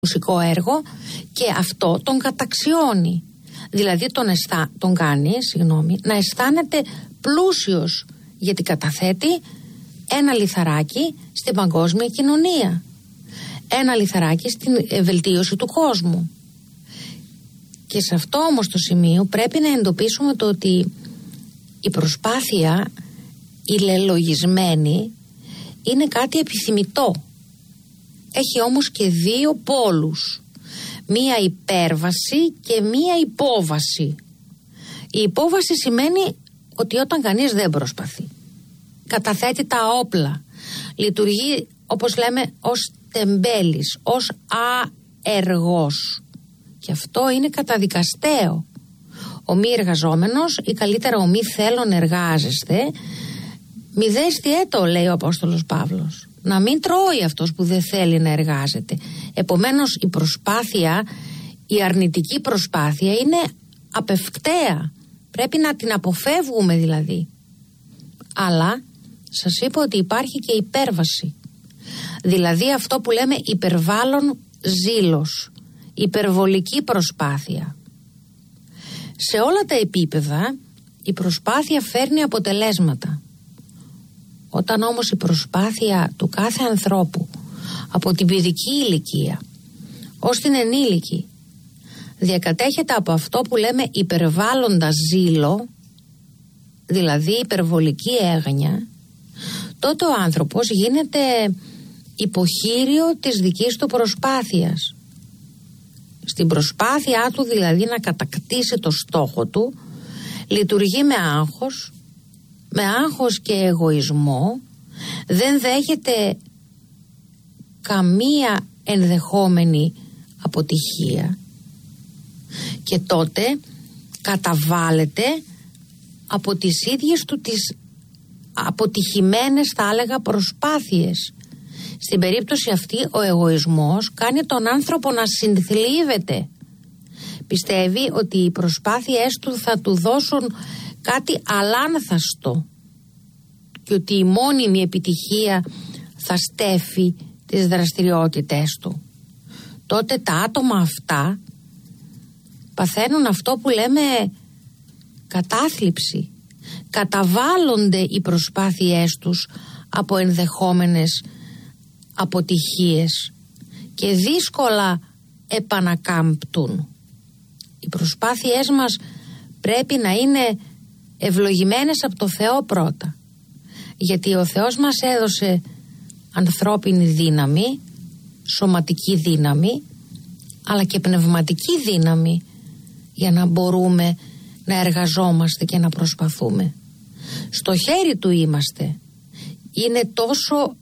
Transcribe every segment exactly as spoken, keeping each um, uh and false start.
μουσικό έργο και αυτό τον καταξιώνει. Δηλαδή τον, αισθά, τον κάνει συγγνώμη, να αισθάνεται πλούσιος, γιατί καταθέτει ένα λιθαράκι στην παγκόσμια κοινωνία. Ένα λιθαράκι στην βελτίωση του κόσμου. Και σε αυτό όμως το σημείο πρέπει να εντοπίσουμε το ότι η προσπάθεια, η λελογισμένη, είναι κάτι επιθυμητό. Έχει όμως και δύο πόλους. Μία υπέρβαση και μία υπόβαση. Η υπόβαση σημαίνει ότι όταν κανείς δεν προσπαθεί, καταθέτει τα όπλα, λειτουργεί όπως λέμε ως τεμπέλης, ως αεργός. Και αυτό είναι καταδικαστέο. Ο μη εργαζόμενος ή καλύτερα ο μη θέλων εργάζεστε, μη δέστη έτο, λέει ο Απόστολος Παύλος. Να μην τρώει αυτός που δεν θέλει να εργάζεται. Επομένως η προσπάθεια, η αρνητική προσπάθεια είναι απευκταία. Πρέπει να την αποφεύγουμε δηλαδή. Αλλά σας είπα ότι υπάρχει και υπέρβαση. Δηλαδή αυτό που λέμε υπερβάλλον ζήλος, υπερβολική προσπάθεια. Σε όλα τα επίπεδα η προσπάθεια φέρνει αποτελέσματα. Όταν όμως η προσπάθεια του κάθε ανθρώπου από την παιδική ηλικία ως την ενήλικη διακατέχεται από αυτό που λέμε υπερβάλλοντα ζήλο, δηλαδή υπερβολική έγνοια, τότε ο άνθρωπος γίνεται υποχείριο της δικής του προσπάθειας. Στην προσπάθειά του δηλαδή να κατακτήσει το στόχο του, λειτουργεί με άγχος, με άγχος και εγωισμό, δεν δέχεται καμία ενδεχόμενη αποτυχία και τότε καταβάλλεται από τις ίδιες του τις αποτυχημένες, θα έλεγα, προσπάθειες. Στην περίπτωση αυτή ο εγωισμός κάνει τον άνθρωπο να συνθλίβεται. Πιστεύει ότι οι προσπάθειές του θα του δώσουν κάτι αλάνθαστο και ότι η μόνιμη επιτυχία θα στέφει τις δραστηριότητές του. Τότε τα άτομα αυτά παθαίνουν αυτό που λέμε κατάθλιψη. Καταβάλλονται οι προσπάθειές τους από ενδεχόμενες αποτυχίες και δύσκολα επανακάμπτουν. Οι προσπάθειές μας πρέπει να είναι ευλογημένες από το Θεό πρώτα, γιατί ο Θεός μας έδωσε ανθρώπινη δύναμη, σωματική δύναμη, αλλά και πνευματική δύναμη για να μπορούμε να εργαζόμαστε και να προσπαθούμε. Στο χέρι του είμαστε. Είναι τόσο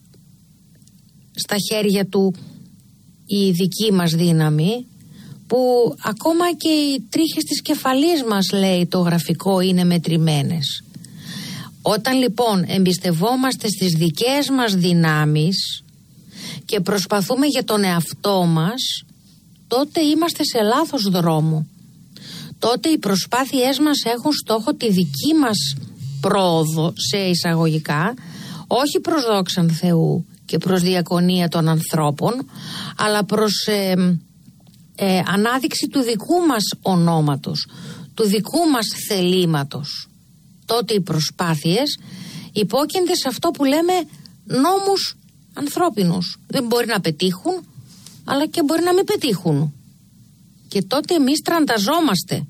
στα χέρια του η δική μας δύναμη που ακόμα και οι τρίχες της κεφαλής μας, λέει το γραφικό, είναι μετρημένες. Όταν λοιπόν εμπιστευόμαστε στις δικές μας δυνάμεις και προσπαθούμε για τον εαυτό μας, τότε είμαστε σε λάθος δρόμο. Τότε οι προσπάθειές μας έχουν στόχο τη δική μας πρόοδο, σε εισαγωγικά, όχι προς δόξαν Θεού και προς διακονία των ανθρώπων, αλλά προς ε, ε, ανάδειξη του δικού μας ονόματος, του δικού μας θελήματος. Τότε οι προσπάθειες υπόκεινται σε αυτό που λέμε νόμους ανθρώπινους. Δεν μπορεί να πετύχουν, αλλά και μπορεί να μην πετύχουν. Και τότε εμείς τρανταζόμαστε.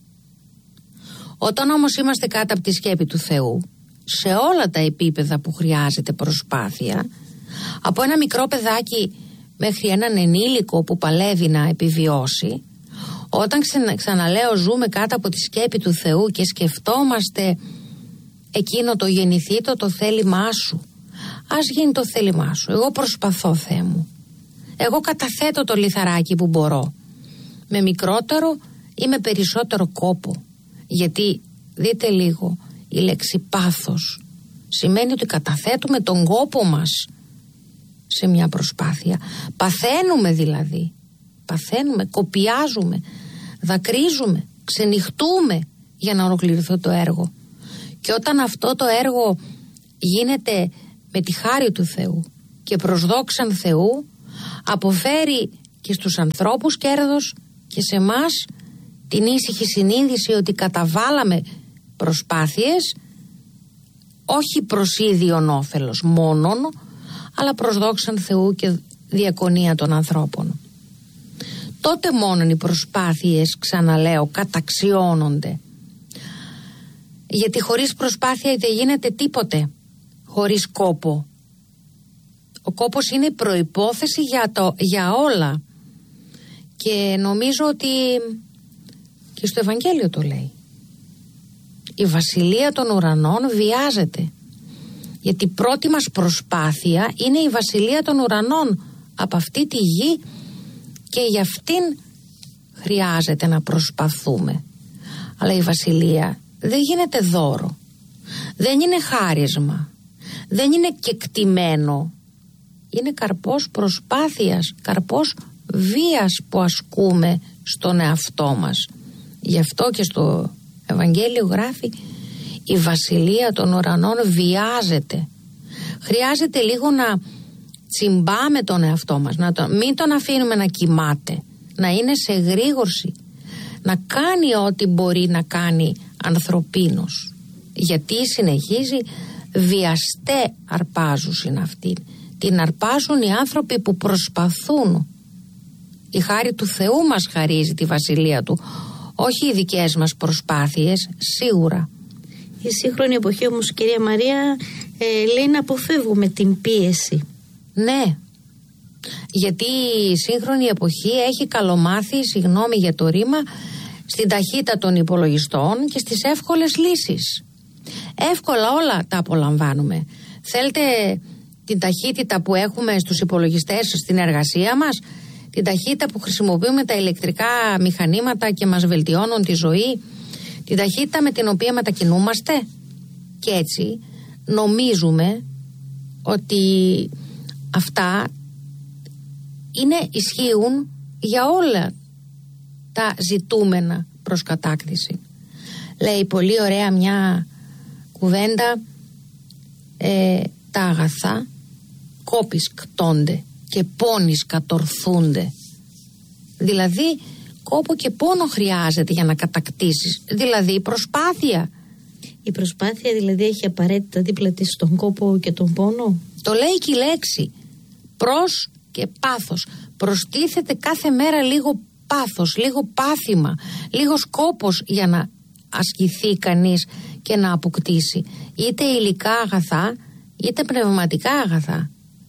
Όταν όμως είμαστε κάτω από τη σκέπη του Θεού, σε όλα τα επίπεδα που χρειάζεται προσπάθεια, από ένα μικρό παιδάκι μέχρι έναν ενήλικο που παλεύει να επιβιώσει, όταν ξανα, ξαναλέω ζούμε κάτω από τη σκέπη του Θεού και σκεφτόμαστε εκείνο το γεννηθήτο, το θέλημά σου, ας γίνει το θέλημά σου, εγώ προσπαθώ, Θεέ μου, εγώ καταθέτω το λιθαράκι που μπορώ, με μικρότερο ή με περισσότερο κόπο, γιατί δείτε λίγο, η λέξη πάθος σημαίνει ότι καταθέτουμε τον κόπο μας σε μια προσπάθεια. Παθαίνουμε δηλαδή, παθαίνουμε, κοπιάζουμε, δακρύζουμε, ξενυχτούμε για να ολοκληρωθεί το έργο. Και όταν αυτό το έργο γίνεται με τη χάρη του Θεού και προς δόξαν Θεού, αποφέρει και στους ανθρώπους κέρδος και σε εμάς την ήσυχη συνείδηση ότι καταβάλαμε προσπάθειες όχι προς ίδιον όφελος μόνον, αλλά προς δόξαν Θεού και διακονία των ανθρώπων. Τότε μόνον οι προσπάθειες, ξαναλέω, καταξιώνονται. Γιατί χωρίς προσπάθεια δεν γίνεται τίποτε, χωρίς κόπο. Ο κόπος είναι η προϋπόθεση για, το, για όλα. Και νομίζω ότι και στο Ευαγγέλιο το λέει. Η βασιλεία των ουρανών βιάζεται. Γιατί η πρώτη μας προσπάθεια είναι η βασιλεία των ουρανών από αυτή τη γη και για αυτήν χρειάζεται να προσπαθούμε. Αλλά η βασιλεία δεν γίνεται δώρο. Δεν είναι χάρισμα. Δεν είναι κεκτημένο. Είναι καρπός προσπάθειας, καρπός βίας που ασκούμε στον εαυτό μας. Γι' αυτό και στο Ευαγγέλιο γράφει η βασιλεία των ουρανών βιάζεται. Χρειάζεται λίγο να τσιμπάμε τον εαυτό μας, να το, μην τον αφήνουμε να κοιμάται, να είναι σε γρήγορση, να κάνει ό,τι μπορεί να κάνει ανθρωπίνος. Γιατί συνεχίζει, βιαστέ αρπάζουσιν αυτήν. Την αρπάζουν οι άνθρωποι που προσπαθούν. Η χάρη του Θεού μας χαρίζει τη βασιλεία του, όχι οι δικές μας προσπάθειες, σίγουρα. Η σύγχρονη εποχή όμως, κυρία Μαρία, ε, λέει να αποφεύγουμε την πίεση. Ναι, γιατί η σύγχρονη εποχή έχει καλομάθει, συγγνώμη για το ρήμα, στην ταχύτητα των υπολογιστών και στις εύκολες λύσεις. Εύκολα όλα τα απολαμβάνουμε. Θέλετε την ταχύτητα που έχουμε στους υπολογιστές στην εργασία μας, την ταχύτητα που χρησιμοποιούμε τα ηλεκτρικά μηχανήματα και μας βελτιώνουν τη ζωή, την ταχύτητα με την οποία μετακινούμαστε. Και έτσι νομίζουμε ότι αυτά είναι, ισχύουν για όλα τα ζητούμενα προς κατάκτηση. Λέει πολύ ωραία μια κουβέντα, ε, τα αγαθά κόπης κτώνται και πόνης κατορθούνται. Δηλαδή κόπο και πόνο χρειάζεται για να κατακτήσεις, δηλαδή προσπάθεια. Η προσπάθεια δηλαδή έχει απαραίτητα δίπλα της τον κόπο και τον πόνο. Το λέει και η λέξη, προς και πάθος. Προστίθεται κάθε μέρα λίγο πάθος, λίγο πάθημα, λίγος κόπος για να ασκηθεί κανείς και να αποκτήσει είτε υλικά αγαθά είτε πνευματικά αγαθά.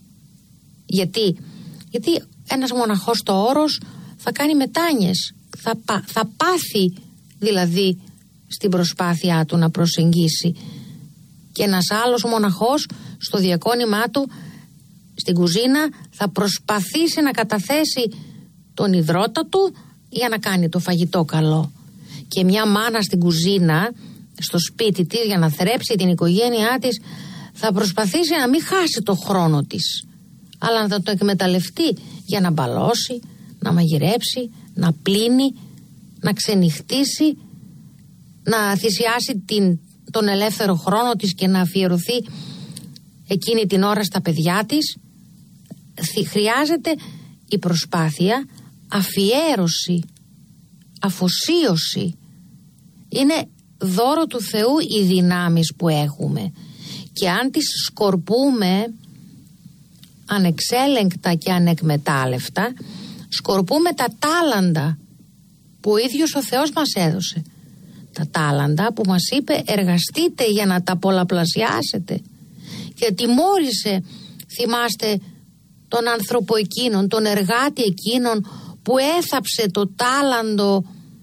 Γιατί, γιατί ένας μοναχός στο όρος θα κάνει μετάνοιες, θα, πά, θα πάθει δηλαδή στην προσπάθειά του να προσεγγίσει, και ένας άλλος μοναχός στο διακόνημά του στην κουζίνα θα προσπαθήσει να καταθέσει τον ιδρώτα του για να κάνει το φαγητό καλό. Και μια μάνα στην κουζίνα στο σπίτι της για να θρέψει την οικογένειά της θα προσπαθήσει να μην χάσει το χρόνο της, αλλά να το εκμεταλλευτεί για να μπαλώσει, να μαγειρέψει, να πλύνει, να ξενυχτήσει, να θυσιάσει την, τον ελεύθερο χρόνο της και να αφιερωθεί εκείνη την ώρα στα παιδιά της. Χρειάζεται η προσπάθεια, αφιέρωση, αφοσίωση. Είναι δώρο του Θεού οι δυνάμεις που έχουμε, και αν τις σκορπούμε ανεξέλεγκτα και ανεκμετάλλευτα, σκορπούμε τα τάλαντα που ο ίδιος ο Θεός μας έδωσε. Τα τάλαντα που μας είπε εργαστείτε για να τα πολλαπλασιάσετε. Και τιμώρησε, θυμάστε, τον άνθρωπο εκείνον, τον εργάτη εκείνον που έθαψε το τάλαντο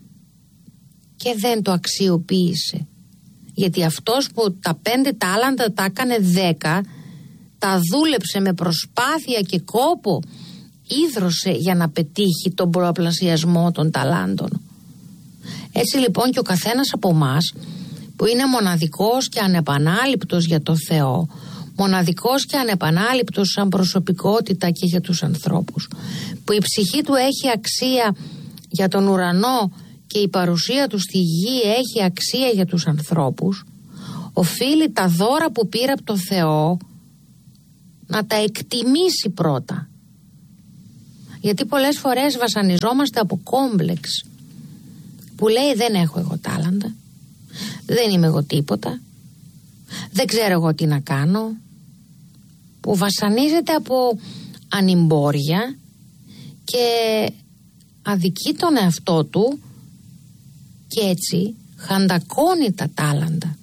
και δεν το αξιοποίησε. Γιατί αυτός που τα πέντε τάλαντα τα έκανε δέκα, τα δούλεψε με προσπάθεια και κόπο, ίδρωσε για να πετύχει τον πολλαπλασιασμό των ταλάντων. Έτσι λοιπόν και ο καθένας από εμάς που είναι μοναδικός και ανεπανάληπτος για το Θεό, μοναδικός και ανεπανάληπτος σαν προσωπικότητα και για τους ανθρώπους, που η ψυχή του έχει αξία για τον ουρανό και η παρουσία του στη γη έχει αξία για τους ανθρώπους, οφείλει τα δώρα που πήρε από το Θεό να τα εκτιμήσει πρώτα. Γιατί πολλές φορές βασανιζόμαστε από κόμπλεξ που λέει δεν έχω εγώ τάλαντα, δεν είμαι εγώ τίποτα, δεν ξέρω εγώ τι να κάνω, που βασανίζεται από ανυμπόρια και αδικεί τον εαυτό του και έτσι χαντακώνει τα τάλαντα.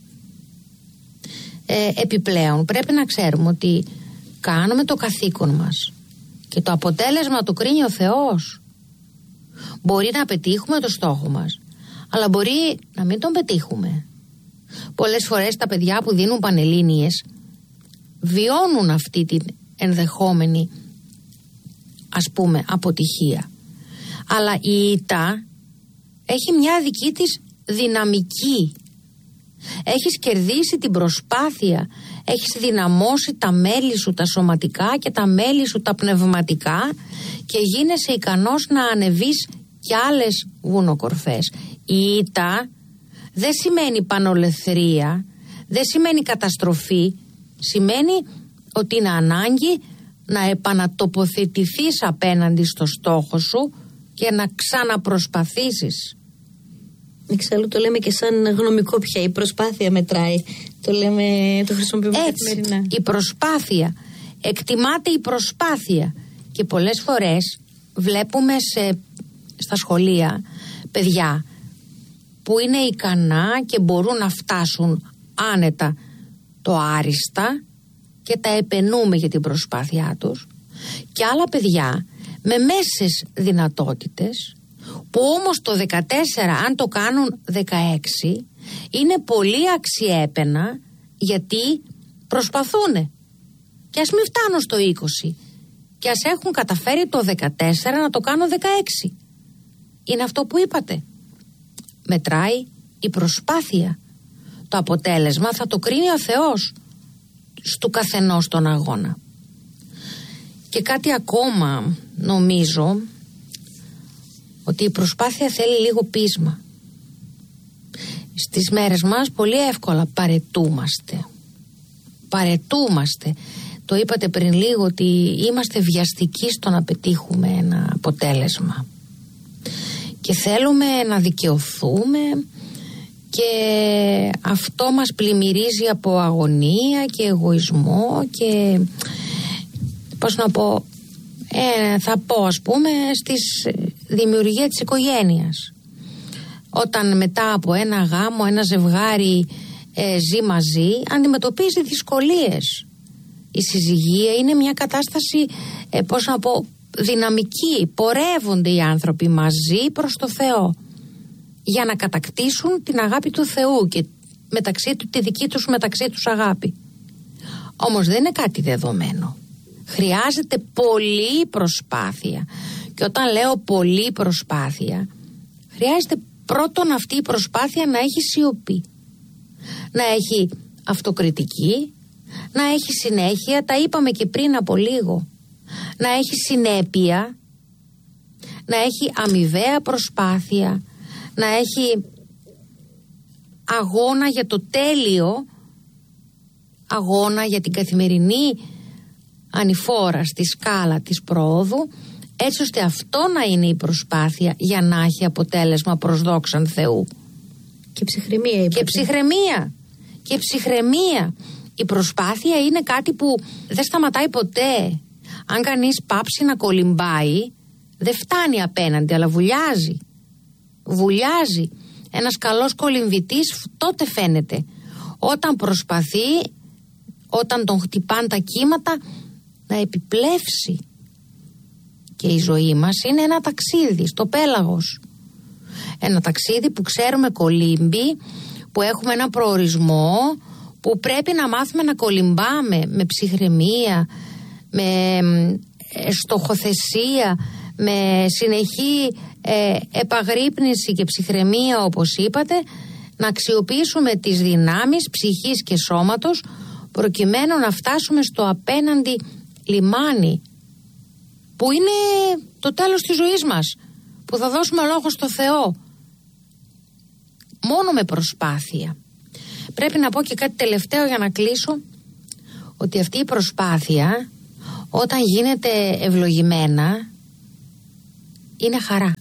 Ε, επιπλέον πρέπει να ξέρουμε ότι κάνουμε το καθήκον μας και το αποτέλεσμα το κρίνει ο Θεός. Μπορεί να πετύχουμε το στόχο μας, αλλά μπορεί να μην τον πετύχουμε. Πολλές φορές τα παιδιά που δίνουν πανελλήνιες βιώνουν αυτή την ενδεχόμενη, ας πούμε, αποτυχία. Αλλά η ήττα έχει μια δική της δυναμική. Έχεις κερδίσει την προσπάθεια, έχεις δυναμώσει τα μέλη σου τα σωματικά και τα μέλη σου τα πνευματικά και γίνεσαι ικανός να ανεβείς κι άλλες βουνοκορφές. Η ήττα δεν σημαίνει πανολεθρία, δεν σημαίνει καταστροφή, σημαίνει ότι είναι ανάγκη να επανατοποθετηθείς απέναντι στο στόχο σου και να ξαναπροσπαθήσεις. Εξάλλου το λέμε και σαν γνωμικό πια, η προσπάθεια μετράει. Το λέμε, το χρησιμοποιούμε καθημερινά. Η προσπάθεια, εκτιμάται η προσπάθεια. Και πολλές φορές βλέπουμε σε, στα σχολεία παιδιά που είναι ικανά και μπορούν να φτάσουν άνετα το άριστα και τα επενούμε για την προσπάθειά τους, και άλλα παιδιά με μέσες δυνατότητες που όμως το δεκατέσσερα αν το κάνουν δεκαέξι είναι πολύ αξιέπαινα γιατί προσπαθούν, και ας μην φτάνουν στο είκοσι και ας έχουν καταφέρει το δεκατέσσερα να το κάνουν δεκαέξι. Είναι αυτό που είπατε, μετράει η προσπάθεια. Το αποτέλεσμα θα το κρίνει ο Θεός στου καθενός τον αγώνα. Και κάτι ακόμα νομίζω, ότι η προσπάθεια θέλει λίγο πείσμα. Στις μέρες μας πολύ εύκολα παρετούμαστε. Παρετούμαστε. Το είπατε πριν λίγο ότι είμαστε βιαστικοί στο να πετύχουμε ένα αποτέλεσμα. Και θέλουμε να δικαιωθούμε και αυτό μας πλημμυρίζει από αγωνία και εγωισμό και πώς να πω, ε, θα πω ας πούμε στις δημιουργία της οικογένειας. Όταν μετά από ένα γάμο ένα ζευγάρι ε, ζει μαζί, αντιμετωπίζει δυσκολίες. Η συζυγία είναι μια κατάσταση, ε, πώς να πω, δυναμική. Πορεύονται οι άνθρωποι μαζί προς το Θεό για να κατακτήσουν την αγάπη του Θεού και μεταξύ του, τη δική τους μεταξύ τους αγάπη. Όμως δεν είναι κάτι δεδομένο. Χρειάζεται πολλή προσπάθεια. Και όταν λέω πολλή προσπάθεια, χρειάζεται πρώτον αυτή η προσπάθεια να έχει σιωπή, να έχει αυτοκριτική, να έχει συνέχεια, τα είπαμε και πριν από λίγο, να έχει συνέπεια, να έχει αμοιβαία προσπάθεια, να έχει αγώνα για το τέλειο, αγώνα για την καθημερινή ανηφόρα στη σκάλα της προόδου, έτσι ώστε αυτό να είναι η προσπάθεια για να έχει αποτέλεσμα προς δόξαν Θεού. Και ψυχραιμία είπατε. Και ψυχραιμία. Και ψυχραιμία. Η προσπάθεια είναι κάτι που δεν σταματάει ποτέ. Αν κανείς πάψει να κολυμπάει, δεν φτάνει απέναντι, αλλά βουλιάζει. Βουλιάζει. Ένας καλός κολυμβητής τότε φαίνεται. Όταν προσπαθεί, όταν τον χτυπάν τα κύματα, να επιπλεύσει. Και η ζωή μας είναι ένα ταξίδι στο πέλαγος. Ένα ταξίδι που ξέρουμε κολύμπι, που έχουμε ένα προορισμό, που πρέπει να μάθουμε να κολυμπάμε με ψυχραιμία, με στοχοθεσία, με συνεχή ε, επαγρύπνηση και ψυχραιμία, όπως είπατε, να αξιοποιήσουμε τις δυνάμεις ψυχής και σώματος προκειμένου να φτάσουμε στο απέναντι λιμάνι, που είναι το τέλος της ζωής μας, που θα δώσουμε λόγο στο Θεό. Μόνο με προσπάθεια. Πρέπει να πω και κάτι τελευταίο για να κλείσω, ότι αυτή η προσπάθεια όταν γίνεται ευλογημένα είναι χαρά.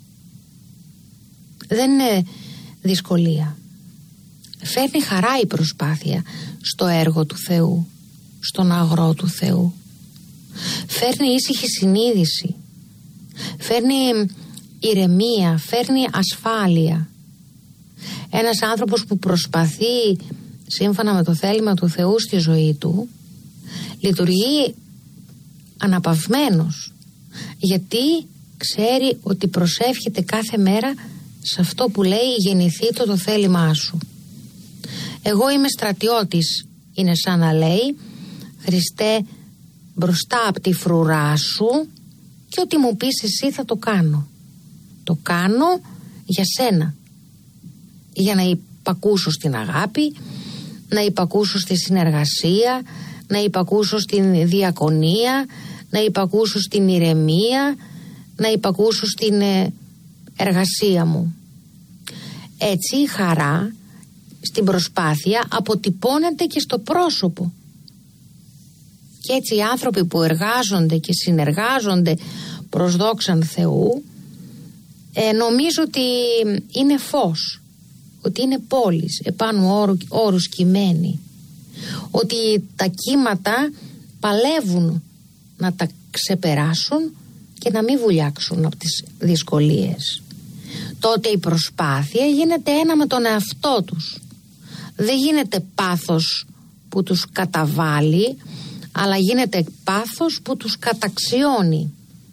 Δεν είναι δυσκολία. Φέρνει χαρά η προσπάθεια στο έργο του Θεού, στον αγρό του Θεού. Φέρνει ήσυχη συνείδηση, φέρνει ηρεμία, φέρνει ασφάλεια. Ένας άνθρωπος που προσπαθεί σύμφωνα με το θέλημα του Θεού στη ζωή του λειτουργεί αναπαυμένος, γιατί ξέρει ότι προσεύχεται κάθε μέρα σε αυτό που λέει γεννηθεί το το θέλημά σου. Εγώ είμαι στρατιώτης, είναι σαν να λέει, Χριστέ, μπροστά από τη φρουρά σου και ό,τι μου πεις εσύ θα το κάνω. Το κάνω για σένα, για να υπακούσω στην αγάπη, να υπακούσω στη συνεργασία, να υπακούσω στην διακονία, να υπακούσω στην ηρεμία, να υπακούσω στην εργασία μου. Έτσι η χαρά στην προσπάθεια αποτυπώνεται και στο πρόσωπο. Και έτσι οι άνθρωποι που εργάζονται και συνεργάζονται προς δόξαν Θεού ε, νομίζω ότι είναι φως, ότι είναι πόλης επάνω όρου, όρους κειμένη, ότι τα κύματα παλεύουν να τα ξεπεράσουν και να μην βουλιάξουν από τις δυσκολίες. Τότε η προσπάθεια γίνεται ένα με τον εαυτό τους. Δεν γίνεται πάθος που τους καταβάλει, αλλά γίνεται πάθος που τους καταξιώνει.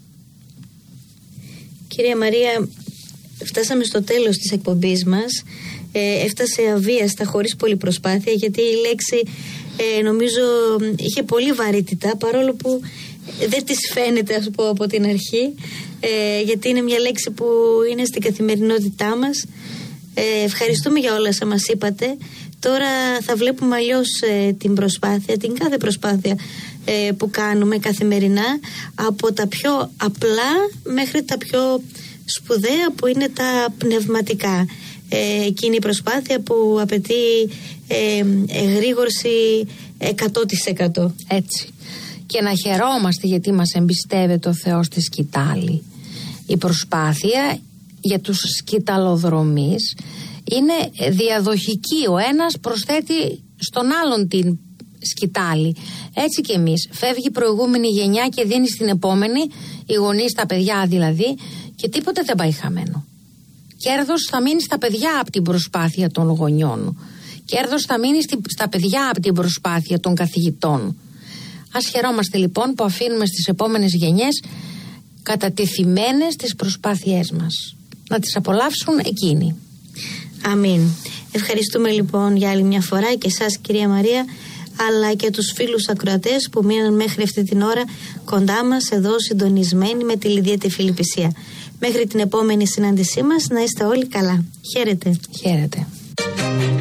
Κυρία Μαρία, φτάσαμε στο τέλος της εκπομπής μας. Ε, έφτασε αβίαστα, χωρίς πολλή προσπάθεια, γιατί η λέξη ε, νομίζω είχε πολύ βαρύτητα, παρόλο που δεν της φαίνεται, ας πω, από την αρχή, ε, γιατί είναι μια λέξη που είναι στην καθημερινότητά μας. Ε, ευχαριστούμε για όλα όσα μας είπατε. Τώρα θα βλέπουμε αλλιώς ε, την προσπάθεια, την κάθε προσπάθεια ε, που κάνουμε καθημερινά, από τα πιο απλά μέχρι τα πιο σπουδαία που είναι τα πνευματικά. Ε, εκείνη η προσπάθεια που απαιτεί ε, εγρήγορση εκατό τοις εκατό. Έτσι. Και να χαιρόμαστε γιατί μας εμπιστεύεται ο Θεός στη σκητάλη. Η προσπάθεια για τους σκηταλοδρομείς είναι διαδοχική. Ο ένας προσθέτει στον άλλον την σκητάλη. Έτσι και εμείς. Φεύγει η προηγούμενη γενιά και δίνει στην επόμενη, οι γονείς, τα παιδιά δηλαδή, και τίποτε δεν πάει χαμένο. Κέρδος θα μείνει στα παιδιά από την προσπάθεια των γονιών. Κέρδος θα μείνει στα παιδιά από την προσπάθεια των καθηγητών. Ας χαιρόμαστε λοιπόν που αφήνουμε στις επόμενες γενιές κατατεθειμένες τις προσπάθειές μας. Να τις απολαύσουν εκείνοι. Αμήν. Ευχαριστούμε λοιπόν για άλλη μια φορά και εσάς, κυρία Μαρία, αλλά και τους φίλους ακροατές που μείναν μέχρι αυτή την ώρα κοντά μας εδώ συντονισμένοι με τη Λιδία τη Φιλιππισία. Μέχρι την επόμενη συνάντησή μας να είστε όλοι καλά. Χαίρετε. Χαίρετε.